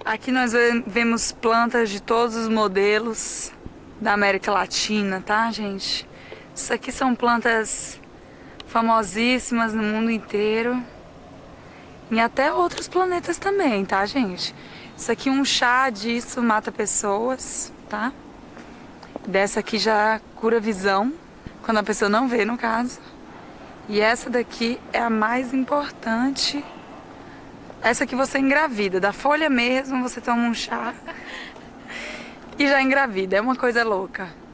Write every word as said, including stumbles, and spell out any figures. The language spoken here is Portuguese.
Aqui nós vemos plantas de todos os modelos da América Latina, tá, gente? Isso aqui são plantas famosíssimas no mundo inteiro. E até outros planetas também, tá, gente? Isso aqui, um chá disso mata pessoas, tá? Dessa aqui já cura visão, quando a pessoa não vê, no caso. E essa daqui é a mais importante. Essa aqui você engravida, da folha mesmo, você toma um chá e já engravida, é uma coisa louca.